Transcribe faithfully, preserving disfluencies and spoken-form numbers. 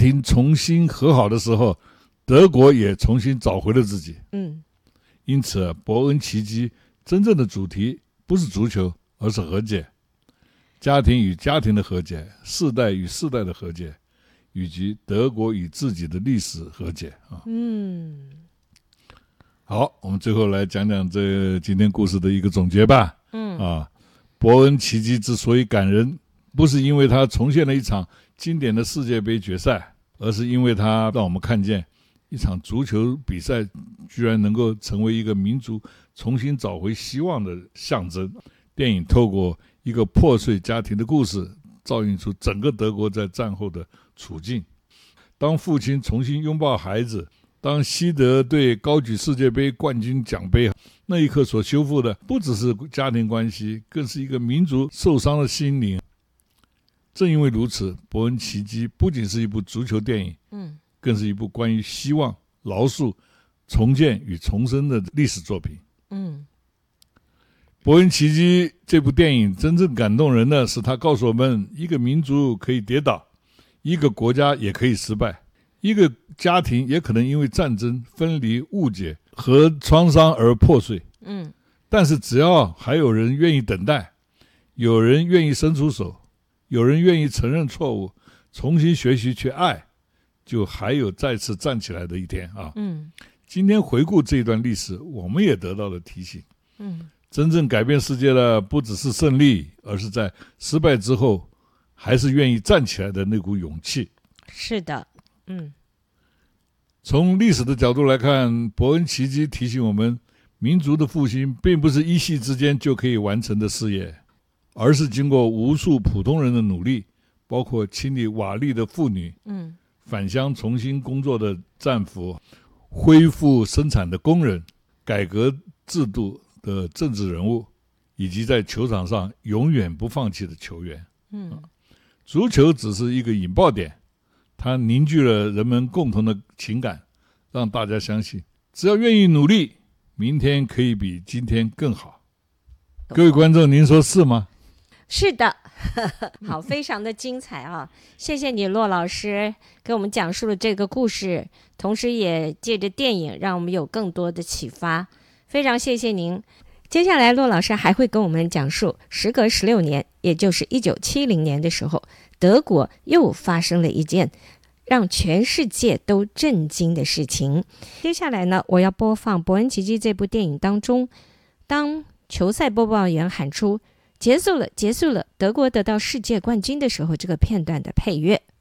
庭重新和好的时候，德国也重新找回了自己。 嗯， 因此伯恩奇迹真正的主题不是足球，而是和解，家庭与家庭的和解，世代与世代的和解，以及德国与自己的历史和解啊。 嗯， 好，我们最后来讲讲这今天故事的一个总结吧。 嗯啊，伯恩奇迹之所以感人，不是因为它重现了一场经典的世界杯决赛，而是因为它让我们看见一场足球比赛居然能够成为一个民族重新找回希望的象征。电影透过一个破碎家庭的故事，照映出整个德国在战后的处境。当父亲重新拥抱孩子，当西德队高举世界杯冠军奖杯，那一刻所修复的不只是家庭关系，更是一个民族受伤的心灵。正因为如此，伯恩奇迹不仅是一部足球电影， 嗯， 更是一部关于希望、饶恕、重建与重生的历史作品。 嗯， 伯恩奇迹这部电影真正感动人的是，它告诉我们，一个民族可以跌倒，一个国家也可以失败，一个家庭也可能因为战争、分离、误解和创伤而破碎。 嗯， 但是只要还有人愿意等待，有人愿意伸出手，有人愿意承认错误，重新学习去爱，就还有再次站起来的一天啊！ 嗯， 今天回顾这一段历史，我们也得到了提醒。 嗯， 真正改变世界的不只是胜利，而是在失败之后还是愿意站起来的那股勇气。 是的，嗯， 从历史的角度来看，伯恩奇迹提醒我们，民族的复兴并不是一夕之间就可以完成的事业，而是经过无数普通人的努力，包括清理瓦砾的妇女， 嗯， 返乡重新工作的战俘，恢复生产的工人，改革制度的政治人物，以及在球场上永远不放弃的球员。 嗯， 足球只是一个引爆点，它凝聚了人们共同的情感，让大家相信，只要愿意努力，明天可以比今天更好。各位观众，您说是吗？ 是的。好，非常的精彩啊！谢谢你，骆老师给我们讲述了这个故事，同时也借着电影让我们有更多的启发，非常谢谢您。接下来骆老师还会跟我们讲述时隔十六年，也就是一九七零年的时候，德国又发生了一件让全世界都震惊的事情。接下来呢，我要播放《伯恩奇迹》这部电影当中，当球赛播报员喊出结束了结束了，德国得到世界冠军的时候，这个片段的配乐。